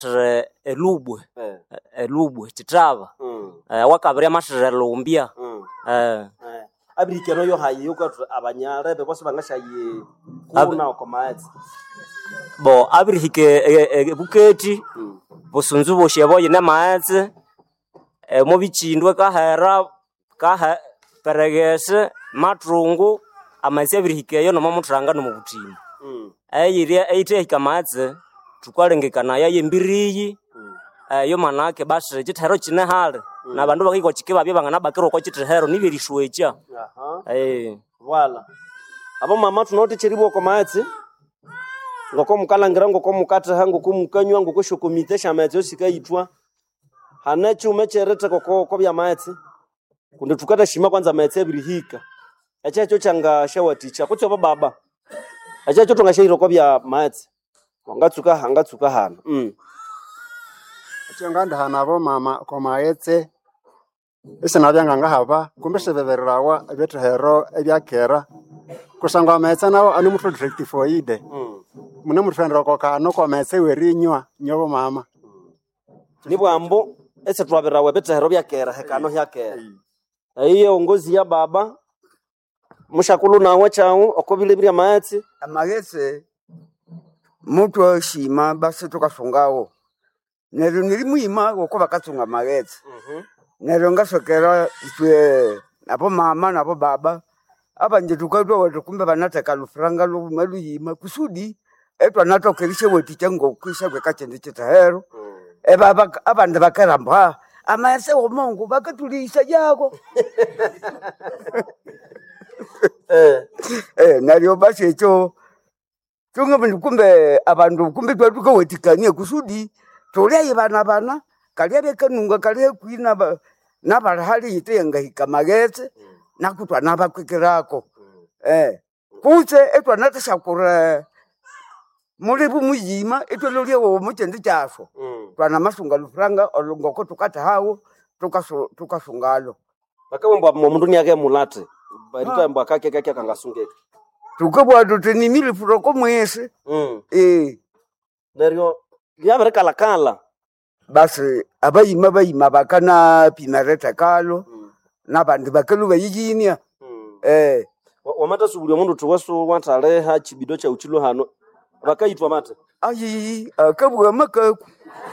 elubwe elubwe chitava wakabria mashire lumbia abirikeno yo hayi yuko abanyare bose bangashaye kuna okomaetse bo abirihike buketi busunzu boshebo yine maetse mo bichindwe kahera peregese matrungu amazi abirihike yo no mutranga no mubutima ayiria aite hikamatse tukwalengekana yaye mbiriyi yo manake basi chithero chine hale na bandu bakiko chikiba bye bangana bakiro ko chithero nibirishwecha wala abo mama tunoti chiribo ko maetse ngoko mukalangira ngoko mukate hangu kumukanywa ngoko shokomite shamatse osikaitwa hanacho mecherete ko bya maetse kunde tukata shima kwanza maetse birihika achacho changa shawaticha kutso baba achacho tungashairo ko bya maetse wangatsuka hana Changanda hanabo mama ko maetse isana byanga haba kumbeshe bebererawa ebetehero ebyakera kusangwa maetse nawo ani mutu directive foide mune mutfendera ko kano ko maetse werinywa nyobo mama nibwambo ese twaberawa betehero byakera hekano hyakera iyo ngozi ya baba mushakulu nawe chawo okobile bya maetse amagetse mutu oshima basi tukashungawo nero nirimuyima goko bakatunga magetse nero ngasokera twe abo mama nabo baba abanje tukatwa watu kumbe banataka lufranga lo maluyima kusudi etwa natokerishe weti chango kwisha kwekachende chitahero baba abande bakaramba amase omongo bakatulisha yako nalio basi echo tunga kumbe abantu kumbe twatuka wetikania kusudi toleye bana kaliya bekanunga kaliya kwina nabali yitenga hikamagetse nakutwa nabakwikirako kutse etwa natashakura mulibu muyima etololye wo muchende chafo twana masunga lufranga olongoko tukata hawo tukasungalo bakabomba mundu nyake mulate barita mbaka keke kangasungeke tukabwa tuteni milifuro ko mwese neryo yabere kala basi abayima bakana pinareta kalo nabandi bakalu bayiginia wamata subuli omundu tuwaso wantale ha chibido cha uchilo hano bakayitwa mate ayi akabwa makaku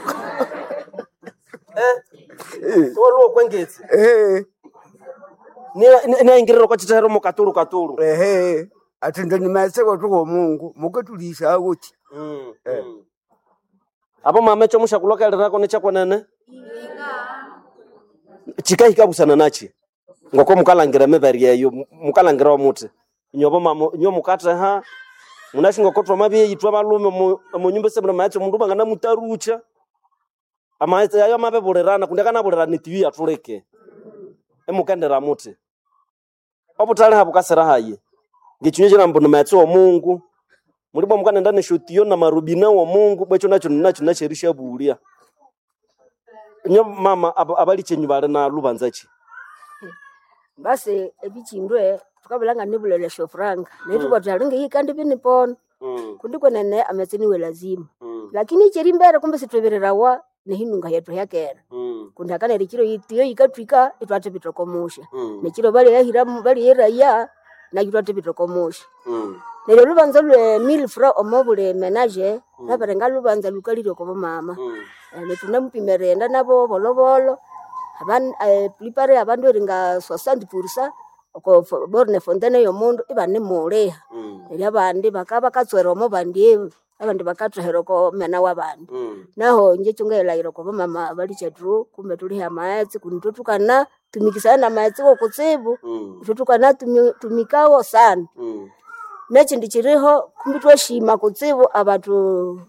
tolo kwengetse ni ingiriro kwa chitero mukaturu atende ni maseko tuko Mungu mukatulisha aguti abo mama cho mushakuloka lirako nechako nene chikahika busana nachi ngoko mukalangira mebaria yo mukalangira omuti nyobo mama nyo mukate ha munashinga kotwa mabiye yitwa balume mu nyumba sebuna macho mundu bangana mutarucha amaitse ayo mabebulerana kundekana bulerana tiwi atuleke emukendera muti obutale habukasera haye ngichunye jina mbono macho Mungu mulibo mukana ndane shotiyo na marubina wa Mungu bwecho nacho nacherisha bulia nyo mama abali chenyu bale na lubanzachi basi ebichindwe tukabulanga nibulele shofranga netu kwatalinga yikandi binipon kundiko nene ametsini we lazima lakini cheri mbere kumbe sitwebererawa nehinunga yetu yakera kundakana rikiro yitiyo ikatwika itwate bitokomusha nekiro bali yahira bali yeraya na itwate bitokomusha nero lubanza lwe milfra omobule menage nabarenga lubanza lukaliro ko mama netuna mpimerenda nabo bolobolo aban prepare abandu ringa 60% ko borne fontaine yo mundu ibane moleha eri abandi bakaba katswera mo bandi abandi bakathero ko mena wabandi naho nje chungela iro ko mama bali chetru kumbe tuli amaetsi kunitutukana tumikisana maetsi ko kutsibu tutukana tumikawo sana nechi ndichiriho kumbe twashima kutsibu abatu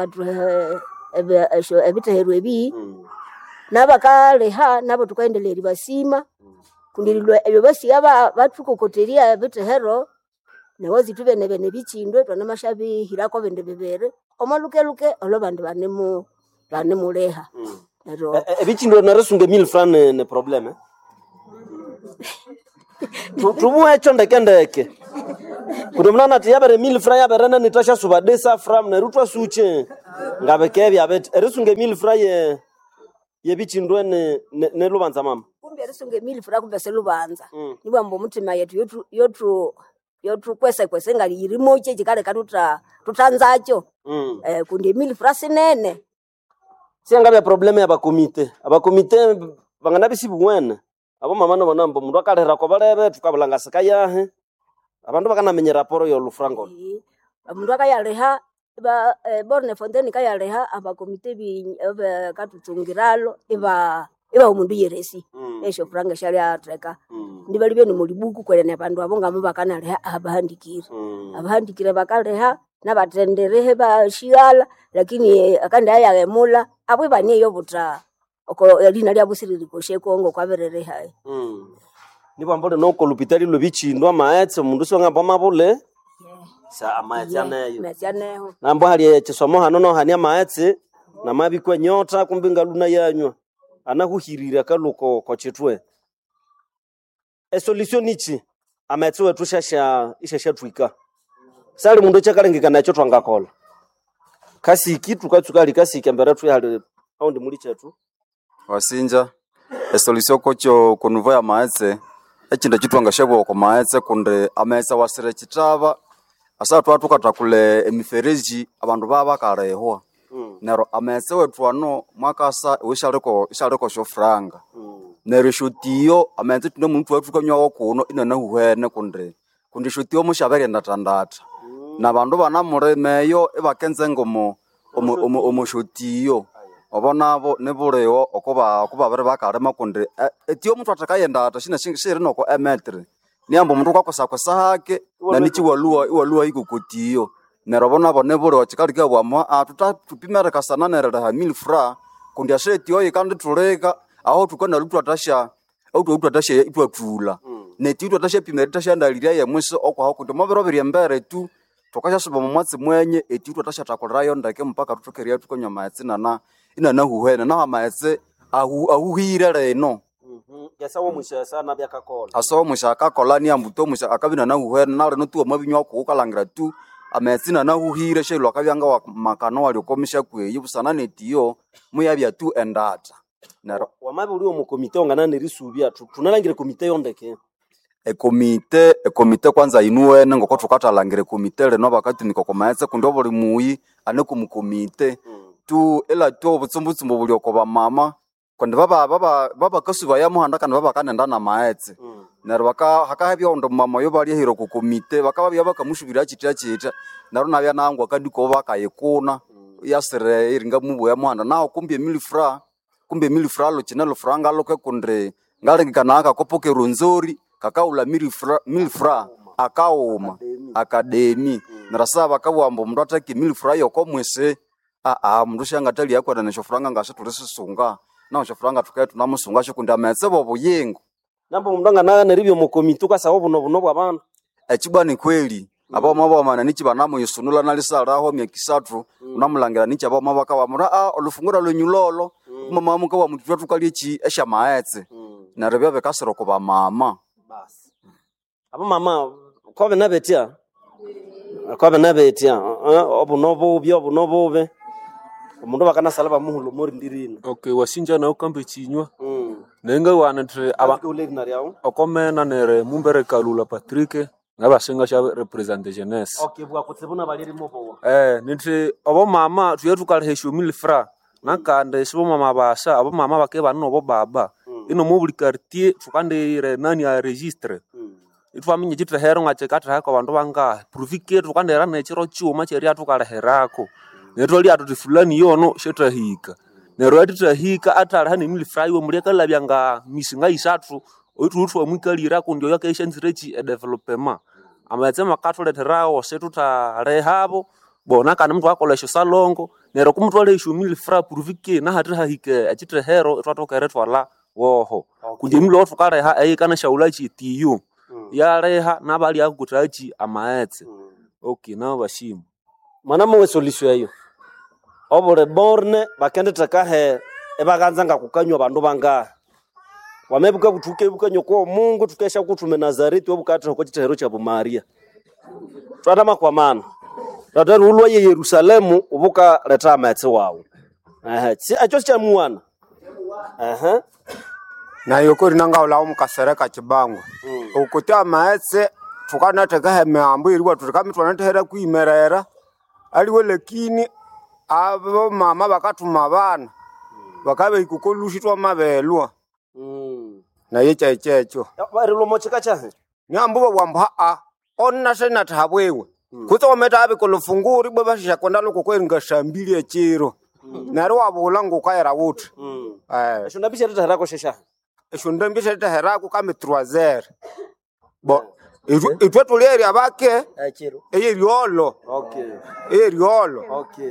ebiteheru ebi nabakaleha nabo tukaendelera basima kundilwe ebyo basi aba batukokoteria ebitehero newozi tubene bene bichindwe twana mashabi hirako bende bebere omaluke olo bandi banemu leha nero ebichindwe naresunge 1000 francs ne problème tumu echo ndeke kuti mnana ati yabere 1000 francs yabere na nitasha suba desa from na rutwa suche ngabeke byabet erisunge 1000 francs ye bichindwe ne lubanza mama kumbe risunge 1000 francs kumbe selubanza nibambo mutima yetu yotu kwese ngali irimo che chikale katuta tutanzacho kundi 1000 francs nene siangabe probleme abakomite bangana bisibu wena abo mama no bonambo mundu akalera ko balebe tukabulanga sikayahe abantu bakanamenya raporo yo lufrango mundu akayaleha ba borne fontaine kayaleha abakomite katutungiralo iba umundu yeresi esho franga shali atreka ndibali bene mulibuku kwelene abantu abonga mubakanaleha abahandikire bakaleha nabatenderehe bashigala lakini akandi ayagemula abwe bani yo buta oko lina lya busiriri koshe kongo kwaberere hayi nibo ambole no kolupitali lo bichindwa maetse mundu songa boma bule sa amaetsaneyo nambo hali chisomo hano no hania maetse na mabikwe nyota kumbinga luna yanywa anakuhirira kaluko ko chitwe solution ichi amaetse wetu ishasha twika sali mundu chakalengeka nacho twangakola kasi kitu katsukali kasi kambera tu hali aundi muri chetu wasinja solution kocho kunuva ya maetse echinda chitwanga shebo ko maetse kunde amaetse wasire chitava asa twatu katakule emifereji abantu baba karehwa nero amaetse wetu ano mwakasa wishareko shofranga nero shutiyo amaetse tune muntu wetu kanywa kuno inana huhene kunde shutiyo mushabere ndatandata na bandu bana muremeyo ebakenze ngomo omoshutiyo obonabo nebureyo okuba bere bakarema kunde etiyo muntu atakayenda atashina shiri noko emetre niambo muntu kwakosa hake na nichi walua ikukotiyo nerobonabo nebureyo chikalika bwamwa tutapimere kasana nerera ha 1000 francs kundi ashetiyo ikandi tuleka aho tukona lutu atasha itwatula netiyo atasha pimere tasha ndaliria ya mwiso okwa kundi mabero biri mbere tu tukasha suba mwatsi mwenye etiyo atasha takolrayo ndake mpaka tutokeria tukonya maetsi ina huhena na maetse ahuhire reno yasawo musha sana byakakola asawo musha akakola ni ambuto musha akabina na huhena na reno tu amabinywa ko kalangira tu ametsi na huhire shelo akabyanga wa makano wali komisha kweyi busana netiyo muyabya tu endata naro wamabe uli omukomite ongana nerisubya tunalangire komite yondeke komite kwanza inuwe ngoko tukatalangire komite reno bakati nikoko maetse kundo boli muyi ane kumukomite tu ela tu obutsumbutsumbu buli okoba mama kwande baba kasuba ya muhanda kana baba kanenda na maetse nero baka hakabya ondo mama yo bali hiro ku komite bakabya bakamushubira chita naro nabya nangwa kandi ko bakayekuna yasere iringa mubo ya muhanda naho kumbe 1000 francs lo chinelo franga lo ke kundre ngale kana akakopoke runzori kakaula 1000 francs akauma akademi narasa bakabwambo mndu ataki 1000 francs yoko mwese mundu shangatali yakwa na shofranga ngasha tulisisunga na shofranga tukaye tunamusunga shokunda ametse bobo yengo nambo mndanga na neribyo mukomite kasawo buno bwabana echibani kweli abo mabo mana nichi banamo yisunula nalisaraho myekisatru unamulangira nichi abo mabaka bamura olufungura lwenyulolo mama muka wa mutwa tukalichi esha maetse na rebya bekasero ko ba mama basi abo mama ko benabetia obunobe omundu bakana salaba muhulo mori ndirina okay wasinja na ukambe chinywa nenga wanatre aba okomena nere mumbere kalula Patrick ngabasenga sha representer jeunesse okay bwa kutsebuna baliri mobo nitri abo mama tuyetu kalhesho 1000 francs nakande sibo mama basa abo mama bake banno bo baba ino mobuli quartier tukande nani a registre itwamenye chitwe hero ngachekatra hako bantu banga profike tukandera nechiro chuma cheri atukalherako netoli atuti fulani yono shetahika nero atitahika atala hani 1000 francs wo muleka labyanga misinga isatu oitutwa mwikalira kundio yake ishenzirechi development amatsema katoleterawo setuta rehabo bona kana mtu akolesho salongo nero kumtwale ishu 1000 francs profike na hati hahike achitwe hero twatokere twala woho kunje mlo tukare ha kana shaulachi tiyu ya reha nabali akutachi amaetse okay na bashimu manamo we solution ayo obore borne bakende takahe ebaganzanga kukanywa bandu banga wamebuka kutuke bukanyo ko Mungu tukesha kutume Nazareti obukati ko chitero cha Maria twatama kwa mana tatari ulwa ye Yerusalemu ubuka leta amatsi wawo si acho cha muwana na yoko rinanga ula umukasereka chibango ukuti amaetse tukanateka heme ambu iriwa tutikamitwa natera kuimerera aliwe lekini abo mama bakatuma bana bakabe ikukolushitwa mabelwa na yecha echecho bari lo mochika chahe nyambo wamba onna sena tabwewe kuto meta abe kolofunguri bwe bashisha konda loko kwenga shambili echiro nari wabula ngukayira wuti esho ndabisha tata rako shesha esho ndambisha tata herako kame 3 bo itwe tuleri abake chiro eyeriolo okay eyeriolo okay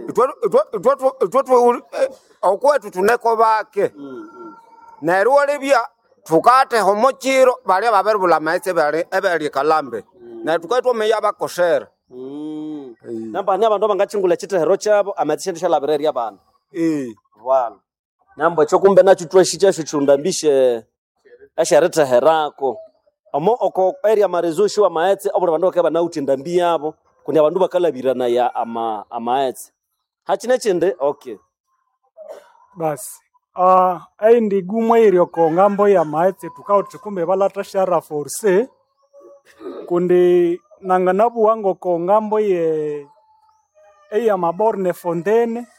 itwe okwetu tuneko bake nari olebya tukate homochiro bali babere bulamaitse bali kalambe na tukaitwa meya bakosera namba ni abantu bangachingula chitehero chabo amatshendisha labreri abana wala namba chokumbe nacho tweshicha shuchundambishe ashareta herako amo oko area marezoshi wa maetse abo bandu bakaba na utindambi yabo kundi abantu bakalabirana ya amaetse hachine chende okay basi aindi gumwe irioko ngambo ya maetse tukauti kumbe balata shara force kundi nanganabu wango ko ngambo ye eya maborne fontaine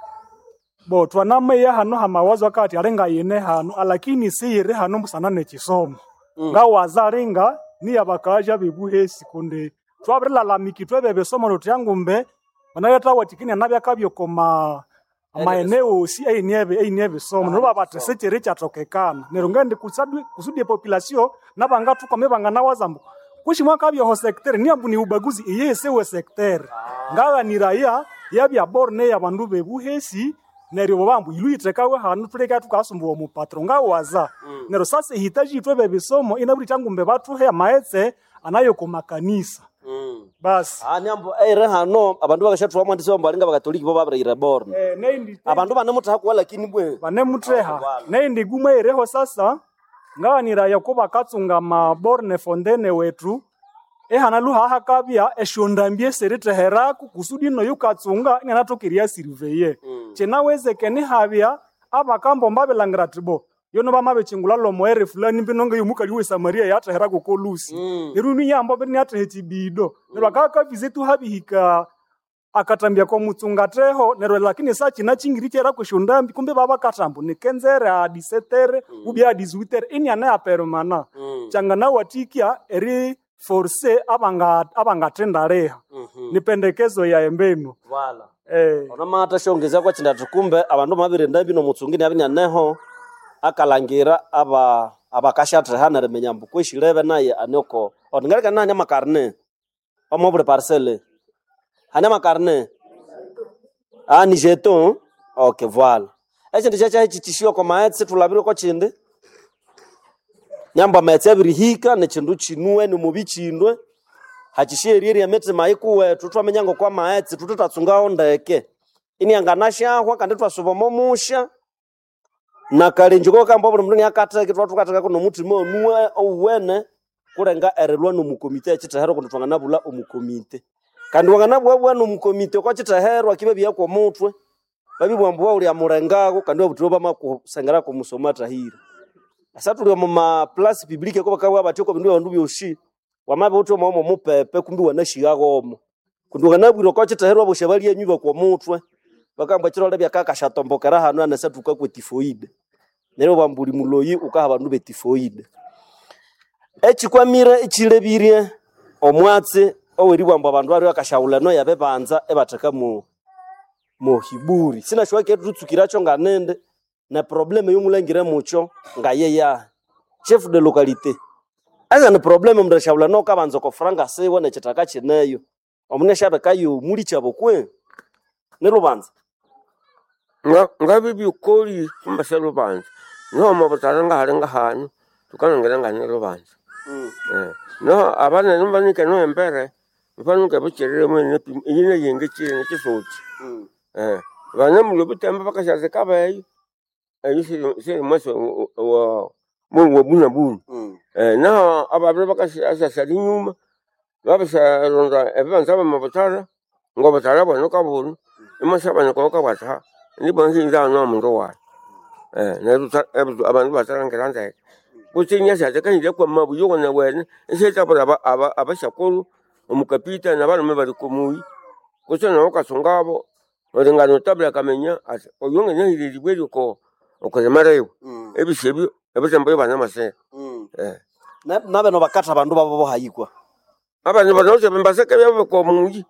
bo twaname ya hano hamawazo kati arenga yene hano alakini siyire hano musanane chisomo nga wazaringa ni abakaja bibuhesi kundi twabrela lamiki twebebe somo lutyangu banayata watikini nabya kabyo koma maeneo si einebe somo no babate sechere chatokekana nerungende kusudi population nabangatu kame bangana wazambo kushimwa kabyo ho secteur ni ambuni ubaguzi yese we secteur ngawa ni raia yabya borne ya bandu bebuhesi nero bambu iluitekawe hanu tuleka tukasumbuwa mu patron ngawaza nero sasa hitaji twebebe somo inaburi tangu mbebatu he maetse anayo kumakanisa basi nyambo ere hano abantu bakashatwa mwandise bomba linga bakatoliki bo babrira borne neindi abantu banemuta hakuwa lakini bwe banemutreha neindi gumwe ireho sasa ngawa ni raia ko bakatsunga maborne fondene wetu ehana luha hakabya eshondambie serete heraku kusudi no yukatsunga ngana tokiria surveiller chenaweze kene habya abakambo mbabelangira tibo yono bamabe chingula lo moere fulani mbinonga yumukali we Samaria yata heraku ko lusi iruni yambo beni yata hetibido nero kaka vizitu habihika akatambia kwa mutsungateho nero lakini sa china chingiri chera ko shondambi kumbe baba katambo ni kenzera adisetere ubi adizuitere ini ana apermana changana watikia eri force abanga tenda reha ni pendekezo ya embenu wala ona mata shongeza kwa chinda tukumbe abantu mabire ndambi no mutsungini abini aneho akalangira abakashatre hana remenyambu kwishilebe naye anoko ongalika nanya makarne omobure parcelle hana makarne ni jeton okay voilà ese ndichacha hichitishio kwa maetse tulabire kwa chinde nyamba maetse birihika ne chindu chinue ni mubichindwe hachisheri ya metse maikuwe tutwamenyango kwa maetse tutatsungaho ndeke ini anganashahwa kandi twasubomo musha na kalenjiko kamba buri mnduni akateke twatukateka kuno mutima onuwe owene kurenga erelwa no mukomite chitahero kuno twanganabula omukomite kandi wanganabwa bwana omukomite kwa chitaherwa kibe bya kwa mutwe babi bwambwa uli amurengago kandi obutuba bamakusangara ko musomata hira asa tuli mu place publique ko bakawa batiko bindu bandu byoshi wamabe uto momo mupepe kumbi wanashigagomo kundi wanganabwiro kwa chitaherwa boshabali enyuba kwa mutwe bakamba chirole bya kaka shatombokera hanu anasatuka ku tifoide nero bambuli muloyi ukaha bandu be tifoide echikwamire echilebirie omwatsi oweri bwamba bandu ari akashaulano yabe banza ebataka mu hiburi sina shwake tutsukiracho nganende na probleme yomulangire mucho ngayeya chef de localité asa ni probleme mndashaulano kabanza ko franga sewa ne chitaka chineyo omune shabe kayo muri chabo kwe nero banza ngabe byukoli kumbaselo banza no mabataranga harenga hanu tukanongera nero banza no abana nimbanike no embere mfanuke bucherere mwene yine yenge chire n'kisoti bana mulo butemba bakashaze kabaye ayise mwaso wa mungu buna bunu na ababre bakashaza nyuma babisharonda ebibanza bamabutara ngo butara bwano kabulu imasaba nikoka bata nibo nzinza no mundu wa neruta abantu batarangira nze kuchinya sha kanije kwa mabuyo na wene eseta baba abashakuru omukapita nabalume bali kumuyi kuchona okasongabo olingano tabla kamenya ati oyonge nyiribweli ko okozemareyo ebishebyo ebisembo bana mase nabe no bakatha abandu babo bohayikwa abantu banose mbaseke byabo ko muyi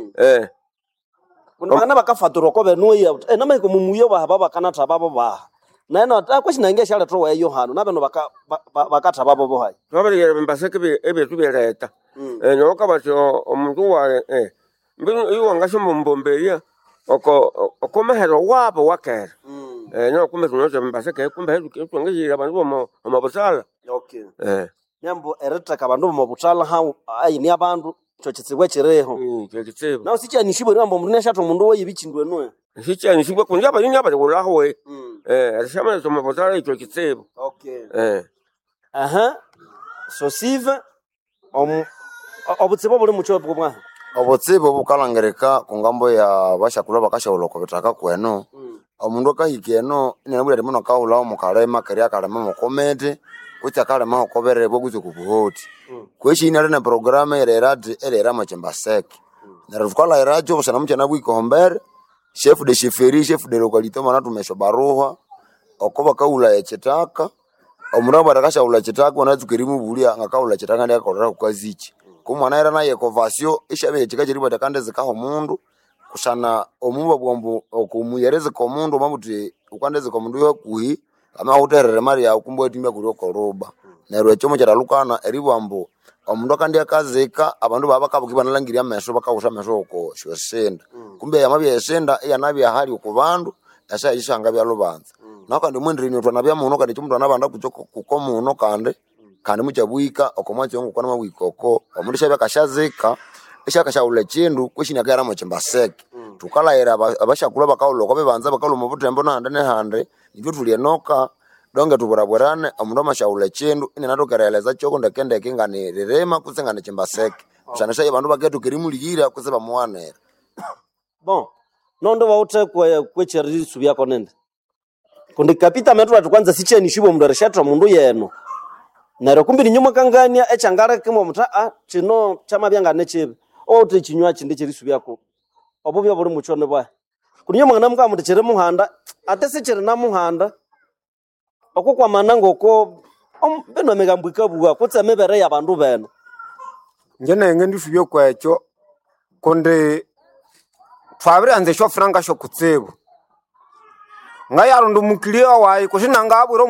kuna bana bakafatura ko benuya nama ko mumuye baba bakanatha babo ba nana takwishina shale tro wa Yohana nabe no bakatha babo bohayi babere mbaseke ebetu bereta no kabacho omundu wa mbinu iyo ngasho mbomberia oko mahero wabo wakera no kumbe tunose mbaseke kumbe hedu twangishira abantu amabusala okay nyambo ereta kabandu mu butala ha ayi ni abantu chochitsigwe chireho chokitsebo na usicha nishibo nyambo mundu neshato mundu woyibichindwe no sicha nishibo kunjaba nyaba kulaho we arishama to mu butala chokitsebo okay so sive obutsibo buli mucho bwa obutsibo bukalangereka kungambo ya bashakula bakashawuloko bitaka kweno omundu akahikeno ninabule limono kaula omukalema keria kalema mukomete kucha kalema okoberebo kuze kubuhoti kweshina rena programa era machembaseke narufukala irajo busana mchana bwikombere chef de chefferie chef de localité mana tumesho baruha okoba kaula echitaka omundu barakashawula chitaka wanazukirimu bulia ngakaula chitaka ndi akorera kukazichi kumwana era naye kovasyo ishabe chika chiri batakande zikaho mundu kushana omuba bwombo okumuyereze ko mundu mabuti ukandeze ko mundu yokuhi ama uterere mari ya ukumbo etimya kuri okoroba nerwe chomo charalukana eribwambo omundu akandi akazeka abandu baba kabukibana langiria meso bakawusha meso uko shosenda kumbe yamabya yesenda yanabya hali ukubandu yasha ishanga bya lubanza nakandi mwendrini utwana muno kandi chumdu anabanda kuchoko kukomuno kandi muchabwika okomwacho ngo kwana mabwikoko omundu shabya kashazeka ishakashawula chindu kwishina kera mochembaseke tukalaira abashakula bakawulo bebanza bakawulo mu butembo nande nehande nibyo tulienoka donge tuburabwerane omundu amashawula chindu ine natokereleza choko ndekende kingani rirema kusengane chembaseke shanisha abantu baketu kirimuligira kuseba muwanera bon nondo waute kwecheri subya konende kundi kapita metro atukwanza sicheni shibo mundu arishatra mundu yeno naro kumbiri nyuma kangania echangara kimo muta chino chama byanga nechibe ote chinywa chinde chirisu byako obubyo buri muchone bwa kuniyo mwana mga mutechere muhanda ate sechere na muhanda okukwa manango ko beno megambwika buwa kutse mebere ya bandu beno njene ngendi subyo kwecho konde twabire anze sho franga sho kutsebo ngayarundu mukiliya wayi kushinanga aburo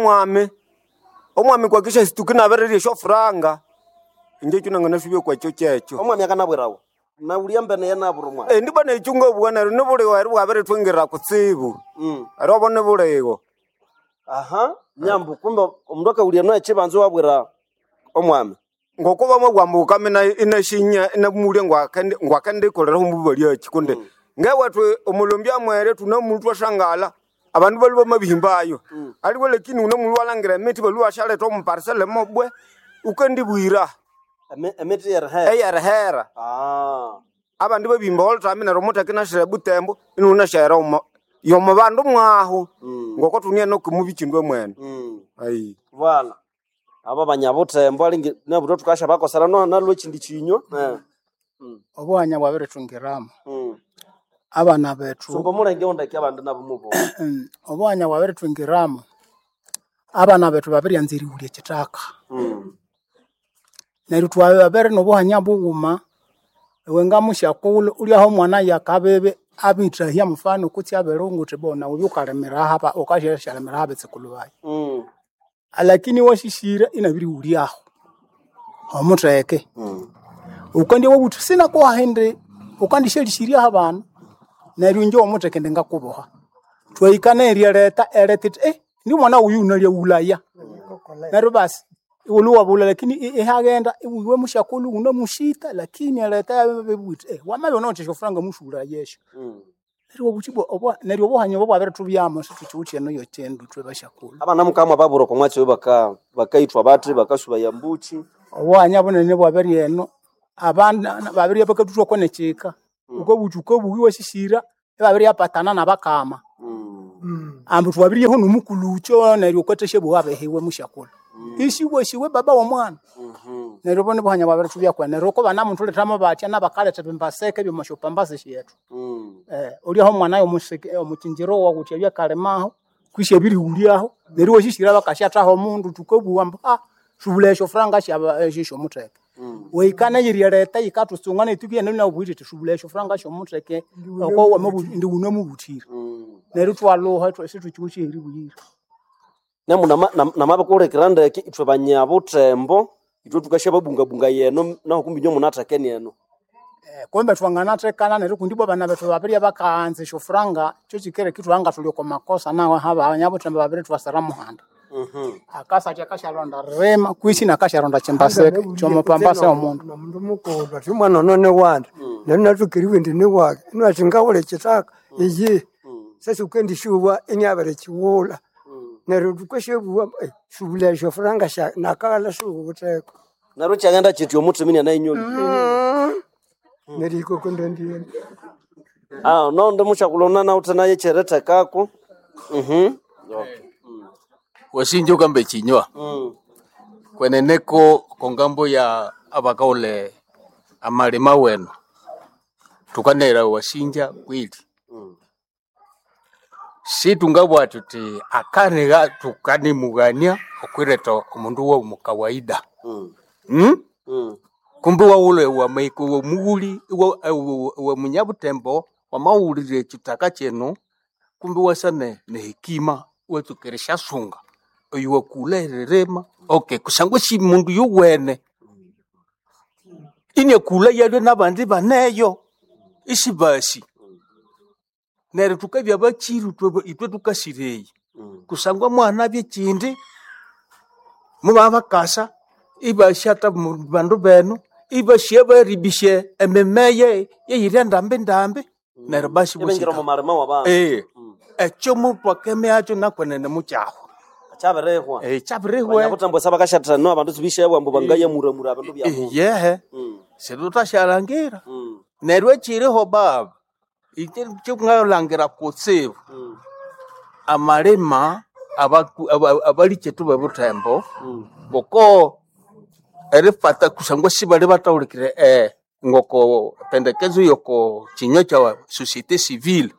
omwami kwa kisha situkina berere sho franga nje cyunanga nasubye kwa cyo cyecho omwami akanabwirawo na uliambe ne yana burumwa ndi bana icyungo bwana ne bure wari wabere twingira kutsibu ari bone burego nyambu kumbe omndoka ulia no echibanzo wabwira omwami ngokuba mwagwambuka mina inashinya inamule ngwakande kolera mubali yachikunde ngewatwe omulumbya mwere tunamuntu ashangala abantu bali bamabihimbayo ali welekini unomulu walangira meti balu ashale to mu parcelle mobwe ukandibwira emeti erhera abantu babimba olta mina romota kinashira butembo inuna shara yomo bandu mwaho ngoko tunie no kumubichindwe mwene ai vala aba banyabutembo alingi nabuto tukasha bakosara no nalwe chindi chinyo obwanya bwabere tungiramo abana betu sumba mulenge ondaki abantu nabumubo obwanya bwabere tungiramo abana betu babiri anziri ulie chitaka neru twawe babere no bwanya buguma wenga mushakulo uli aho mwana yakabebe abitra hya mfano kuti aberungu tebona ubyukalemera hapa okashereshalemera habe tsekulubaye lakini washishira inabiri uli aho omutreke ukandi wobutu sina ko hende ukandi sherishiria habana neru njo omutreke ndenga kuboha twaikana eria leta eletite ndi mwana uyu unalia ulaya neru basi uluwa bula lakini ehagenda iwe mushakulu una mushita lakini aleta bebwite wamabe note shofranga mushura yesho nero buchibo obwa nero bohanye bo babere tubyamo situchuche no yotendo twe bashakulu abana mukama baburo komwacho bakaitwa batri bakashuba yambuchi obwanya bone ne bwabere eno abana babiri bakatutwa kone chika uko buchuko buwiwe sisira babiri apatana nabakama ambu twabiri ho numukulucho neryo kweteshe bwabe hewe mushakula shiwe baba wa mwana neryo bone bwanya babiri tubya kwa neryo ko bana muntu letama batya nabakale tebembaseke byo mashopambase shetu uri ho mwana yo museke omukinjiro wa kutyabya kalemaho kwishe biri uliaho neryo shishira bakashata ho mundu tukobuwa shubulesho franga shisho muteke weikana yiri leta ikatusungana itubye nena ubwite tushubulesho franga sho muteke ko wa mabu ndi uno mubutira neryo twaloha twesitu cyushi iri buyira nemu namabakore grande ki itwe banyabo tembo itwe tukashe babunga yeno naho kumbi nyo munatake neno kombe twangana tekana neryo kundibo bana betu babiri bakaanze sho franga cyo kikere kitu anga tuliko makosa nawe haba abanyabo tembo babiri twasara muhanda akasa chakasharonda rema kuishi na kasharonda chembaseke chomo pambase omundu mundu mukoba timwana none wanda nana tukiriwe ndine wake inwachingawole chitaka iyi sasa ukendi shuwa inyabere chiwola nero tukashebwa shubula shofranga sha nakala shubuteko naro chaganda chityo mutu mini na inyoli neriko kondendiye no ndo mushakulona na utana yechereta kako wasinjo kambe chinywa kweneneko kongambo ya abakaule amalema wenu tukanera wasinja kwili si tungabwa tuti akanega tukani mugania okwireta omundu wa mukawaida kumbe wa ule wa maiko wa muguli wa munyabutembo wa maulire kitaka cheno kumbe wasane ne hekima wetukeresha sunga oyo kulererema kusangwa si mundu yuwene ine kula yale nabandi baneyo isi basi nere tukabya bachiru itwe tukashireye kusangwa mwana byekindi mubaba kasa ibashata bandu benu ibashye ribishe ememeye yeyirenda ndambe nere bashi bushira mu marema wabana echo mutwa keme acho nakwenene muchaho chaberehwa chaberehwa yabutambo sabakashata no abantu tubishe bwambo bangaye muramura abantu bya seduta sharangira nerwe chiriho baba icyo ngalangira kutsibu amalema abali chetu babutembo boko erifata kusangwa sibali bataulikire ngoko pendekezo yoko chinyo cha societe civile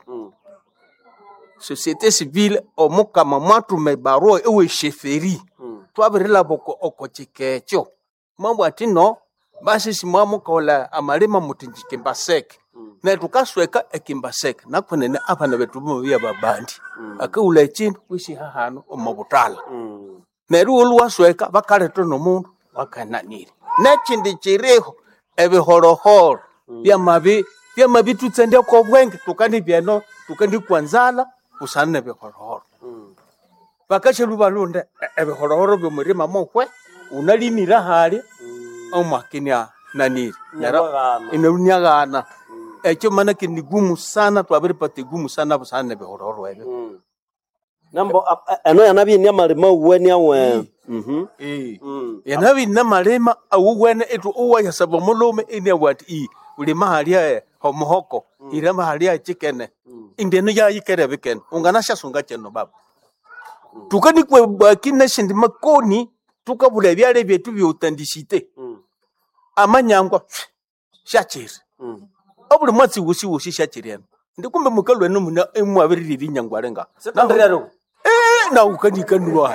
societe civile omukama mwatume barua ewe sheferi twabirila boko okochikecho mambo atino basi simwamukola amalema mutinjike mbaseke na tukasweka ekimbaseke nakwenene abana betu bya babandi akaula chintu kwishi hahano omubutala neru olwasweka bakaleto nomundu bakananire nekindi chiriho ebihorohoro byamabi tutsende ko bwenge tukani byeno tukandi kwanzala usane bihorohoro bakashelu balunde ebihorohoro byomurima mokwe unalimira hali omakinya naniri nara inunyagana echo manake ni gumu sana twabiri pati gumu sana busane behororo ebe nambo eno yanabi ni amalema uweni awe yanabi na malema awuwene etu uwa yasaba mulome ine wati uli mahalia homohoko ira mahalia chikene indeno ya yikere beken ungana shasunga cheno baba tukani kwe bakine shindi makoni tukabule byale byetu byotandishite amanyangwa shachiri obuli mwatsi wushi shachiriana ndikumbe mukalwe no muna emwabiriri nyangwarenga setandrero na ukanikanwa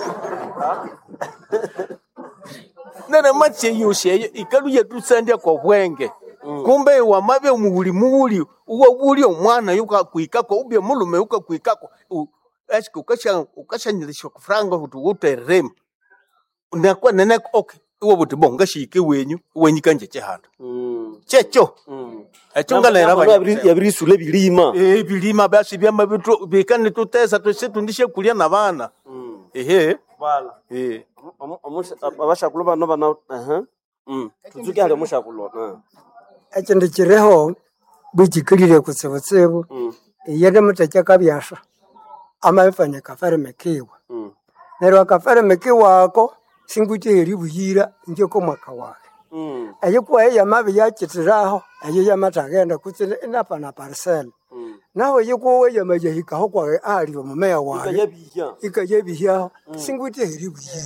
nana matse yoshe ikalu yetu sandia ko bwenge kumbe wa mabe muhuli uwo buli omwana yuka kuikako ubye mulume yuka kuikako eske ukashanyirisha kufranga uterem ndakwa nene okay uwo butibonga shike wenyu wenyikanje chehanda checho echongalera yabirisule bilima bilima basi byama bitu bikane tutesa twese kulia na bana wala abashakulo bano bana tuzuke hali mushakulo echo ndichireho bujikirire kutsebotsebo yende mutacha kabyasha amafanya kafare mekiwa nero kafare mekiwa ako singuche eri buyira njeko mwaka wake ayikuwa yamabi yakitiraho ayo yamatagenda kuti inapa na parcel nawe yikuwa yamayahikaho kwa ali omumea wawe ikayebihyaho singwite hiribuye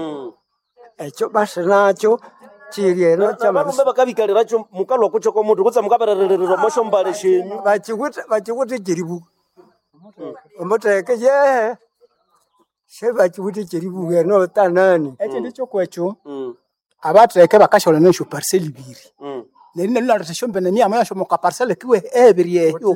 ekyo basi nakyo chirieno chamarumbe bakabikaliracho mukalwa kucho ko muntu kutsa mukabererero mosho mbale shenyu bachikuti chiribu omoteke ye sheba chikuti chiribu no tanani ekyo ndicho kwecho abateke bakashola nesho parcel ibiri nerine lula rashombe ne miyama yasho muka parcel kiwe ebiri yo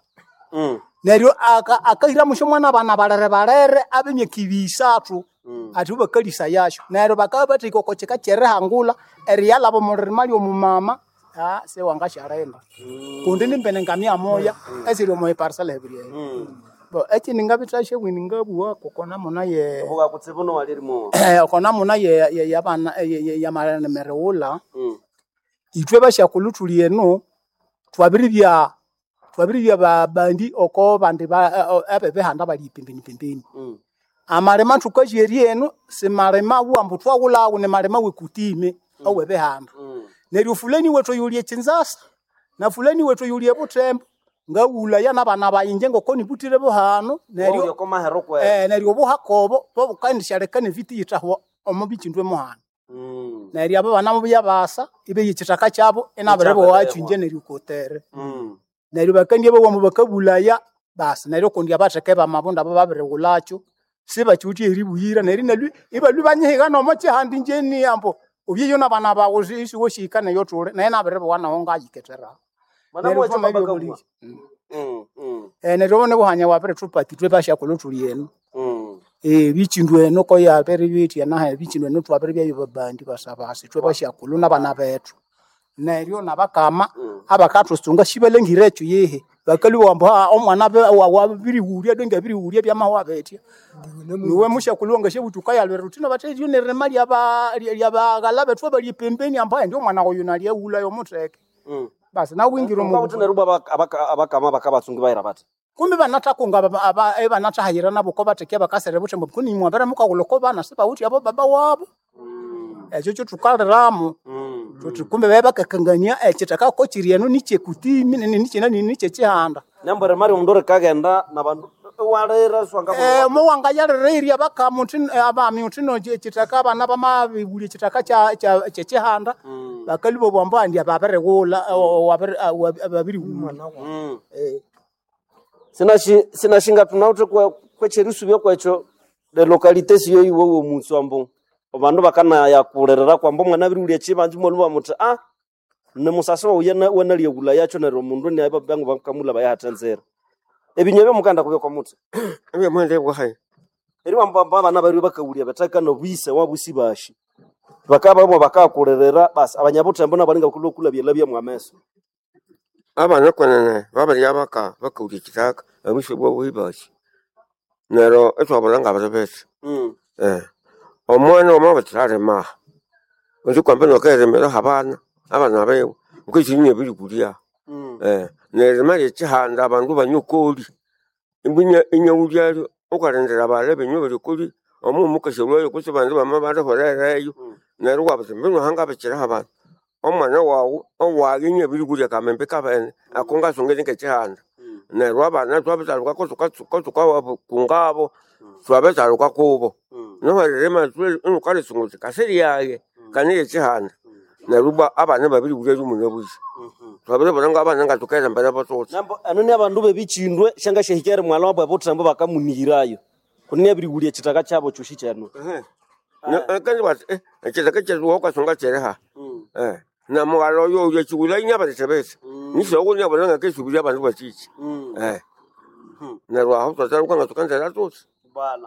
neryo akahira musho mwana bana barere abemye kibisatu ati bakalisa yasho neryo bakabati kokocheka chere hangula eriyala bo murima mumama se wangasharenda kundi nimbene ngamia moya esiri mo parcel ebiri bo eki ningabitashe winingabuwa kokona mona ye boga kutsibono walirimo kona mona ye yabana ya marana mereula itwe bashakulutuliye no twabiribya babandi oko bandi abebe handa bali pimbini amarema tukajeri eno semarema wambu twagula une marema wekutime awebe handa neryo fulani weto yuliye chinzasa na fulani weto yuliye butembo ngawula yana bana bayinje ngokoni butire bo hano neryo koma hero kwa neryo bo hakobo bo kandi sharekane viti yitaho omubichindwe mo hano neryo abo bana mu byabasa ibe yichitaka cyabo enabarebo wacu nje neryo kotere neryo bakandi abo mu bakabulaya basi neryo kondi abateke ba mabunda babere gulacho siba chuti eribuhira neryo ibalwi banyihiga no moche handi nje ni ambo ubyeyo na bana bawo isi woshika nayo tore na enabarebo wana honga yiketera mana mwacha babakabula neryo bone buhanya wapere tupati twe basha kulutuliyeno bichindwe no ko ya pere biti ya nahe bichindwe no twapere bya babandi basabasi twe basha kuluna bana betu neryo nabakama abakathu sunga shibelengirecho yehe bakali wambo omwana be wabiri huria donga biri huria bya mawa betia niwe musha kulonga shebutuka ya rutino batejo neremali aba galabe twa bali pembeni ambaye ndio mwana oyo nali ula yo muteke basi na wingiro mu kuti neruba abakama bakabatsungi bayirabata kumbe banata kunga banata hayira nabo ko bateke bakasere bute mukuni mwabera mukaguloko bana siba uti abo baba wabo echo tukaliramu kumbe babakakangania ekitaka ko kiriyano niche kutimi niche nani niche chihanda nambare mari umndore kagenda nabantu warera swanga mo wanga yarere bakamutin abami utino kitaka bana bamabibuli kitaka cha chihanda bakalibo bwamba ndi ababere gola ababiri umwana sinashinga tunautre kwa cherisu byo kwacho de localité siyo iwo mutswambo abantu bakana yakurerera kwamba mwana biri uri chibanzi mo luba muti ne musasa wa uyena wena liye gula yacho na romundu ni aba bangu bakamula bayatanzera ebinyebe mukanda kubye kwa muti ebiye mwende bwa hayi eri bamba bana bari bakawuriya bataka no bise wabusibashi bakaba bo bakakurerera basi abanyabuta mbona baringa kulokula byelabya mwameso abana kwenene babali abaka bakawuri kitaka abisho bwo wibashi nero etwa balanga bazabese omwana omabatsare ma uzikwambe nokeremera habana abana bewe ukwishinye biri kulia neremari chihanda abantu banyukoli imbunya inyawulyalo ukarendera balebe nyobere kuli omumukashobolo kusibandi bamabare horereyo nero wabazimbe hanga bakira habana omwana wawo owaginye biri kulia kamembe kabene akonga songene kechihanda nero abana twabitaruka kotuka kungabo twabitaruka kubo no rema twe ukale sunguze kaseri yaye kanile chihanda naruba abana babiri kulia rumunye buzi twabere bonanga abana ngatukeza mbere batotse nambo anone abandu bebichindwe shanga shehikere mwala wabo botambo bakamunirayo kunene abiri kulia kitaka chabo chushi cyano kandi bati kitaka cyazo kwa songa cereha na mwalo yo yechugula inyaba tebese nisho kunya bonanga kesubira abantu bachichi narwa aho tsaruka ngatukanza ratotse bala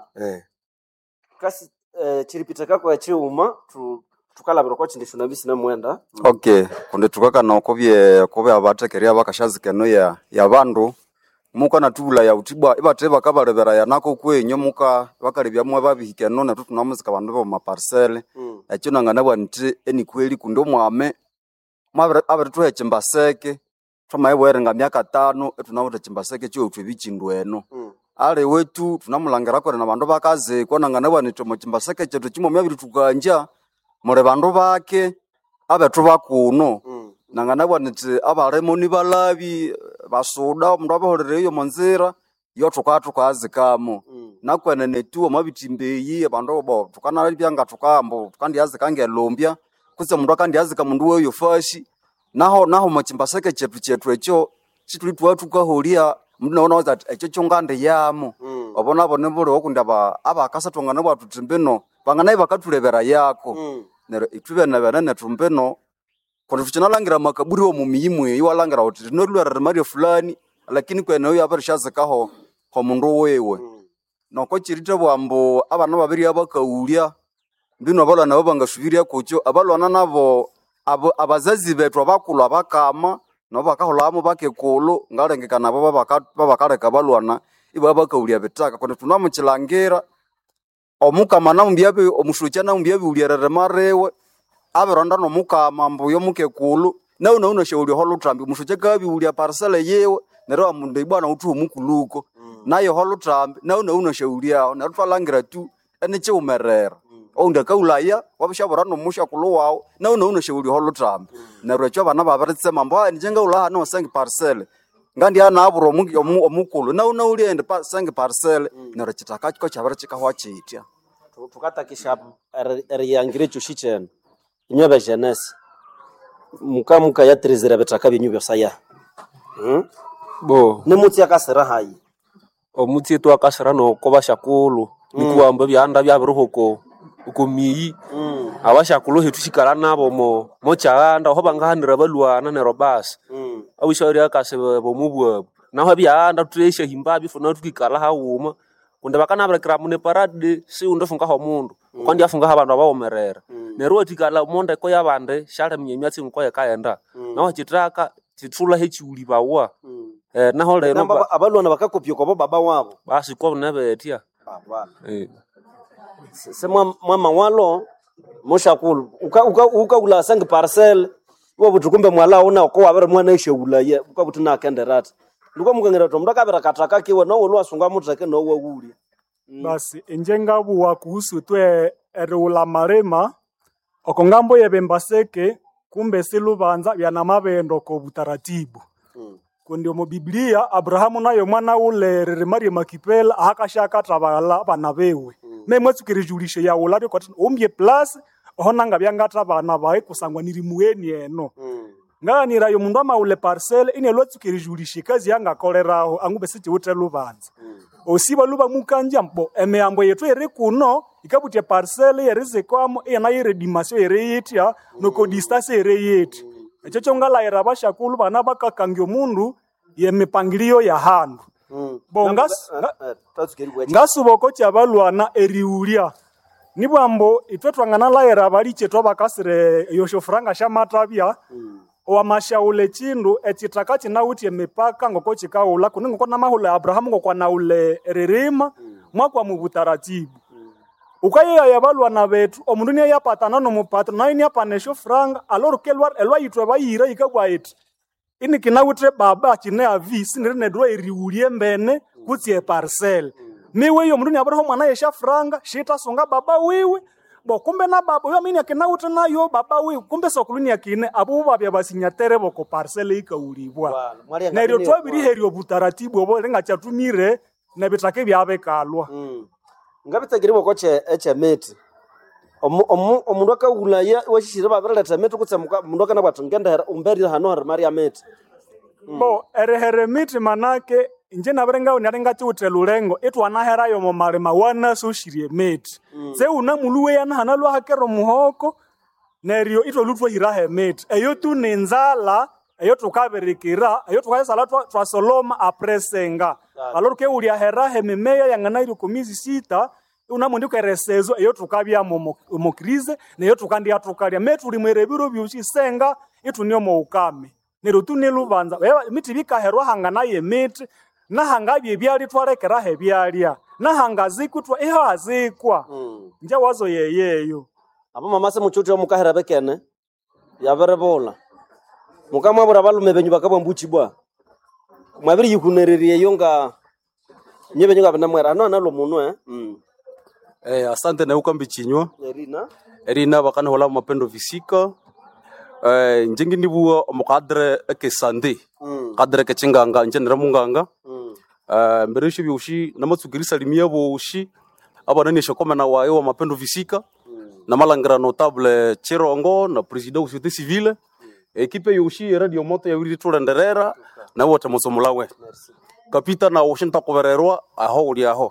kasi chiripitaka kwa chiuma tukalabira kwa chindisho nabisi na mwenda okay kunde tukaka na kobe abatekeria bakashazikeno ya bandu muka na tubula ya utibwa ibateba kabarebera ya nako kwenyo muka bakaribya mwe babihikeno na tutunamuzika bandu bo maparcelle ekyo nangana bwanti eni kweli kundo mwame mabere tuhe chimbaseke twamaibwere nga myaka 5 etunabuta chimbaseke cyo utwibichindweno ale wetu tunamulangira kore na bandu bakaze kona ngana bwanito mu chimbaseke cyetu kimo myabiri tukanja mure bandu bake abethu bakuno nanganabwa niti abalemo ni balabi basuda omundu abaholereyo monzira yo tukazikamo nakwene netuwo mabitimbeyi abandu bo tukanalibyanga tukambo tukandiyazika ngelumbya kutse mundu akandiyazika mundu weyo fashi naho machimbaseke chetu ekyo chitulitwa tukaholia mundu naona waza ekyo kyongande yamo obona bone bole okundi abakasatongana bwatu timbeno banganayi bakatulebera yako nero itubena bana tumbeno kono tuchinalangira makaburi wo mumiyimwe iwalangira uti rinolwera Mario fulani lakini kwene uyo abarishazikaho ko mundu wewe noko chirite bwambo abana babiri abakaulia mbino abalwana nabo bangashubiria kucyo abalwana nabo abazazi betu abakulu abakama nabo bakaholamo bakekulu ngalengekana babakaleka balwana iba bakaulia betaka kono tunamuchilangira omukama namubyabe omushucha namubyabe ulierere marewe aberonda nomukama mbuyo mukekulu nawe nauna shauri holutrambi mushucha kabi ulia parcela yewe nero amunde bwana utu mukuluko nayo holutrambi nawe nauna shauri yao nero twalangira tu ene cheumerera onda kaulaya wabishabora nomusha kuluwao nawe nauna shauri holutrambi nero cho bana babaritse mambo njenga ula no sangi parcela ngandi ana aburo omukulu nawe uliende sangi parcela nero chitakachiko chabara chikahwa chitya tukatakisha eriyangire chushichen inyobe jeunesse muka yatrizera betaka binyubyo saya bo nemutsi akasera hayi omutsi to akasera no kobashakulu nikuamba byanda byabiruhoko ukomiyi abashakulu hetushikala nabo mo chaganda ho bangahanira balwana ne robas abishori akase bo mubwo naho byanda tuesha himba bifuna tukikala hawuma kunda bakana brekra mune parade si undofunga ho mundu kwandi afunga abantu abawomerera nero tikala monde ko yabande shale mnyemyatsi nko yakaenda naho chitaka titula hechiuli bawa naho le abalwana bakakopyo ko baba wabo basi ko nabetia se mama walo moshakulu uka ula sangi parcel wo butukumbe mwala ona ko wabere mwana ishegula ye uka butuna kenderata luko mukengera to mndaka bera kataka kiwe no wo asunga mutake no wo wuli basi enjenga buwa kuhusu twe erula marema okongambo yebembaseke kumbe silubanza byana mabendo ko butaratibu kundi mu Biblia Abrahamu nayo mwana ule Maria makipela akashaka tabala bana bewe memwe tukirijulishe ya ulari kwa umbye plus ohonanga byangata bana bae kusangwa niri mueni eno nganira yo mundu amaule parcel ine lotukirijulishe kazi yanga koleraho angube siti utelubanza osiba luba mukanja mbo emeyambo yetu ere kuno ikabutie parcel yerezekwamo ena yeredimasyo yereyitia noko distance yereyeti echo ngala yerabashakulu bana bakakangyo mundu yemipangilio ya handu bongas ngasuboko chabalwana eriulia nibwambo itwetwangana la yerabali chetwa bakasire yoshofranga shamatabya wa mashaule chindu etitaka chinauti emipaka ngoko chikaula kuningo kona mahule Abrahamu ngoko na ule ririma mwakwa mu butaratibu ukaya yabalwana betu omundu ne yapatana no mupatro naini yapanesho franga alorukelwa elwa yitwe bayira ikagwa iti ini kinawutre baba chine avisi nirine dro iriulie mbene kutie parcel miwe yo mundu ne Abrahamu mwana yesha franga shita songa baba wiwe bo kumbe na baba yo mini akinawutre nayo baba wiwe kumbe sokuluni yakine abo babya basinyatere boko parcel ikaulibwa neryo twabiri herio butaratibu obo renga chatumire na bitake byabe kalwa ngabitagiribo koche echemeti omundu akaulaya washishire babireleta meti kutse mundu akana batungenda umberi hano har Maria meti bo erehere miti manake nje nabarenga unarenga chutelulengo etwana hera yo momarema wana sushirie meti se una muluwe yana hanalwa hakero muhoko neryo ito lutwa hirahe meti eyo tu nenzala eyo tukaberikira eyo tukayesala twa soloma apresenga aloruke ulia herahe mimea yangana iri kumizi sita unamundi keresezo eyo tukabya mu krize neyo tukandi atukalya metu limwerebiro byushi senga itunyo mu ukame nero tunilubanza miti bikaherwa hangana ye miti na hangabye byali twarekera he byalya na hangazikutwa eho azikwa nje wazo yeyeyo abo mama se muchuti yo mukahera bekene yaberebola mukamwabura balume benyu bakabwa mbuchi bwa mwabiri yikunereriye yonga nyebe nyonga bana mwera no nalo muno asante na ukambi chinywa erina bakana hola mapendo visika njengi ndibuwa omukadre eke sande kadre ke chinganga njenera munganga mbereshi byushi namatsugirisa limia boshi abana ni shokoma na wayo wa mapendo visika na malangira notable Chirongo na president wa société civile ekipe yushi radio moto ya wiri tulenderera na wote mosomulawe kapita na oshinta kubererwa aho uli aho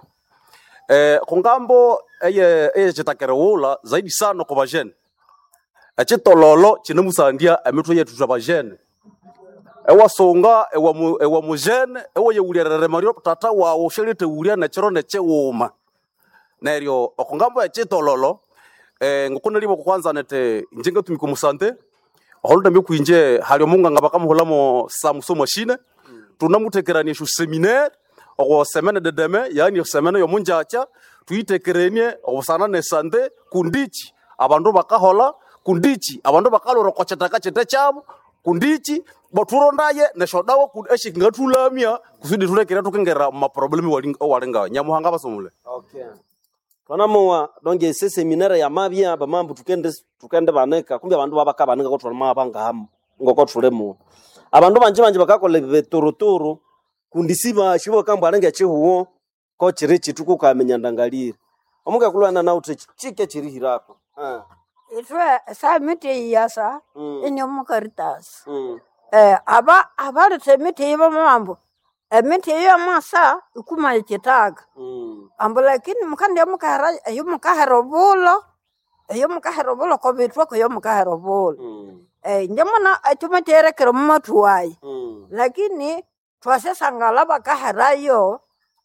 kongambo eye chitakerewula zaidi sana kwa bajene achitololo chinemusandia emitwe yetu za bajene ewasonga ewa mujene ewa yewulirere mario tata wa oshelete ulia na chiro neche wuma neryo okongambo achitololo ngokuna libo kwanza nete njinga tumiko musante holda mbi kuinje halio munga ngabaka muholamo samuso machine tunamutekerania shu seminaire o semaine de demain yani semaine yo munjacha tuitekerenie obusana ne sante kundichi abandu bakahola kundichi abandu bakaloro kocheta chete chabo kundichi baturondaye ne shodawo kudeshi ngatulamia kusudi tulekera tukengera ma problem walinga nyamuhanga basomule. Okay. Twanamuwa donge se seminaire ya mabya bamambu tukende baneka kumbe abandu babaka baneka ko twama banga ham ngoko tulemu abandu banje bakakola betorotoro kundisiba shibo kamba anenge chihuwo ko chiri chituku kamenya ndangalire omuka kulwana na uti chike chiri hirako itwe sa miti yasa inyo mukaritas aba miti yiba mambo miti yo masa ikuma chitaga ambo lakini mukandi yo mukaherobulo ko bitwa ko yo mukaherobulo njamona atuma terekero matuwai lakini twasesangala bakaherayo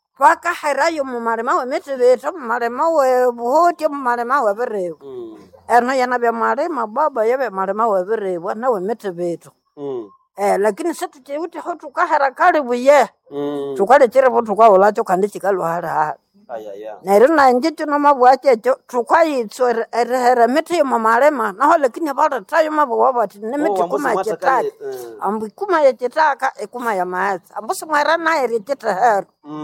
mu marema we metebeta mu marema we buhoti mu marema we berewo eno yana bya marema baba yabe marema we berewo na we metebeta lakini satu tewute ho tukahera karibu ye tukale cherebo tukaola cyo kandi kikalwara na rina njito no mabwache tukaitso erehera meti mu marema naho lakini bada tayo mabwa bati ne meti kuma chitaka ambu kuma ya chitaka ekuma ya maatsa ambu simara na eriteta hero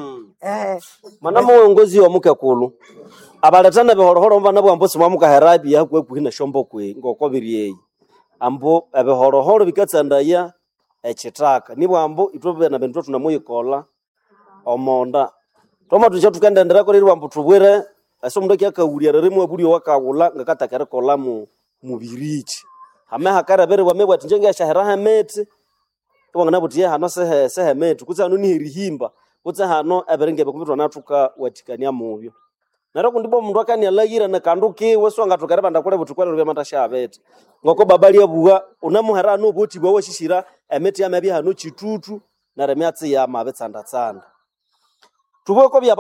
mana muongozi wa mukekulu abaletana behorohoro mbana bwa mbosi mwa mukaherabi yakwe kuhina shombo kwe ngokobiriye ambo ebehorohoro bikatsandaya echitaka nibwo ambo itobe na bento tunamuyikola omonda toma tucha tukendendera ko rirwa mbu tubwire asomundo kyakawuria rerimo abulio wakawula ngakatakere kola mu mubirichi hame hakara bere wamebwa tinjenge shahara hamete wangana butie hano sehe metu kutsa no ni hirihimba kutsa hano aberengebe kumitwa natuka watikania mubyo naro kundibo mundu akani alagira na kanduki weswanga tukareba ndakole butukwere rube matasha abete ngoko babali abuga unamuhera no boti bwo shishira emeti amabi hano chitutu na remyatsi ya mabetsanda tsanda tuboko bya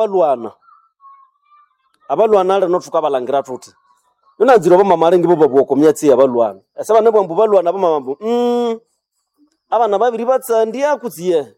abalwana le no tukabalangira tuti nonaziro bama marengi bo babwo myatsi ya balwana esaba nebo mbu balwana bama mambu abana babiri batsandia kutsiye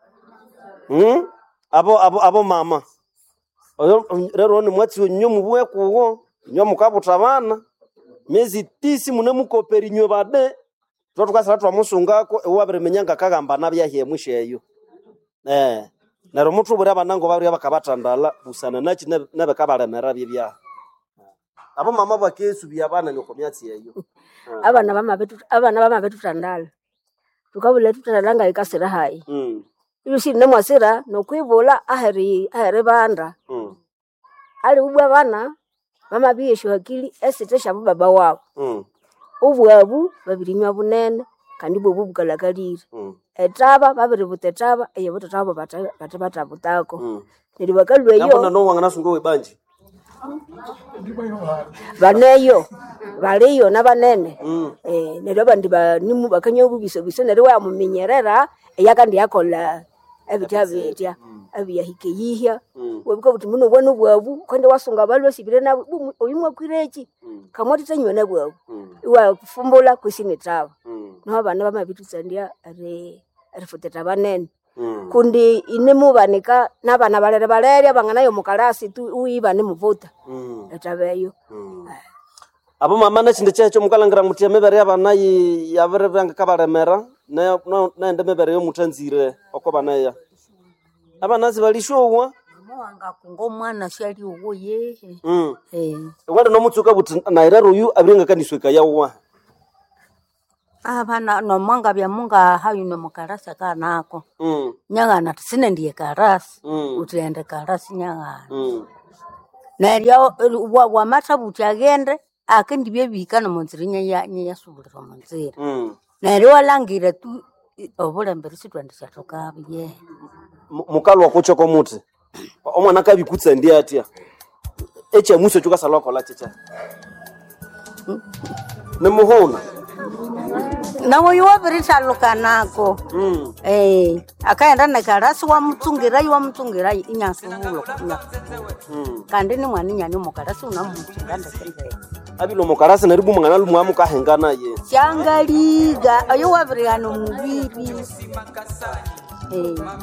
abo mama oyo rero ni mwatsi onyomu bwe kuwo nyomu kabutabana mezi 9 mune mukoperi nyo bade tukasala twamusungako ewabere menyanga kagamba nabyahiye mwisheyo naro mutu buri abanango bari bakabatandala busana nachi nabe kabalemera bibya abo mama bakesu byabana nyoko myatsi yeyo abana bama betu tandala tukabule tutandalanga ikasira hai yusi nemwasira nokwibula ahere banda ali ubwa bana mama biyesho akili esitesha baba wabo ubwabu babirinywa bunene kandi bwo bukalakalire etaba babiri butetaba eye butetaba bataba butako nili bakalwe yo nabona no wangana sungo webanji baneyo baliyo nabanene nili abandi banimu bakanyo bubiso biso nali wa mumenyerera eyakandi yakola ebitya abiyahike yihya webiko buti muno bwana bwabu kandi wasunga balwe sibire na oyimwe kwireki kamoti tanywe na bwabu iwa kufumbula kusinetaba no abana bamabitutsandia arifuteta banene kundi inemu banika nabana balere banganayo mukalasi tu uiba ne muvuta etabeyo abo mama na chinde cyacho mukalangira mutia mebere abana yabere banga kabalemera na ende mebere yo mutanzire okobana ya abana zibalishwa muwanga kungo mwana shali uwo ye wale no mutsuka buti na iraro yu abirenga kanisweka yawa Abana nomanga bya munga hayu no mukarasa kanako. Nyangana tsine ndiye karasi. Utende karasi nyangana. Neryo wa matabuti agende akindi byebikana munzirinya ya subulira munzira. Neryo walangire tu obulembere sitwandisha tokabiye. Mukalwa kuchoko muti. Omwana kabikutsa ndi atia. Eche muso chuka saloko la chicha. Nemuhona. Nawe yuwabirisa lukanako. Akaenda nekarasi wa mtungira inyasubulo. Kandi ni mwaninya ni mukarasi unamutunga ndekende. Abilo mukarasi naribu mangana lumwamu kahengana ye. Changaliga ayo wabirano mubiri.